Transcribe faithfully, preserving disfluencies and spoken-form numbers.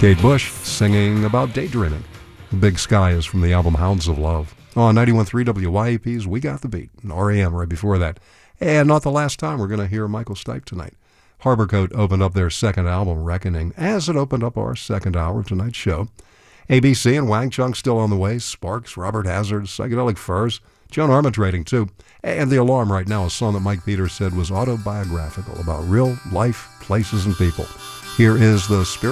Kate Bush singing about daydreaming. The Big Sky is from the album Hounds of Love. On ninety-one point three W Y A P's We Got the Beat, and R E M right before that. And not the last time we're going to hear Michael Stipe tonight. Harborcoat opened up their second album, Reckoning, as it opened up our second hour of tonight's show. A B C and Wang Chung still on the way. Sparks, Robert Hazard, Psychedelic Furs, Joan Armatrading too. And The Alarm right now, a song that Mike Peters said was autobiographical about real life, places, and people. Here is the Spirit